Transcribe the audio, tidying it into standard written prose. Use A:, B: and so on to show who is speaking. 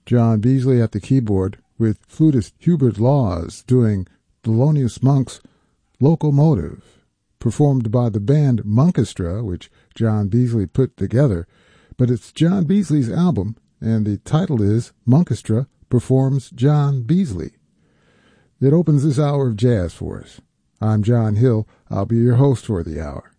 A: John Beasley at the keyboard, with flutist Hubert Laws doing Thelonious Monk's Locomotive, performed by the band Monkestra, which John Beasley put together. But it's John Beasley's album, and the title is Monkestra Performs John Beasley. It opens this hour of jazz for us. I'm John Hill. I'll be your host for the hour.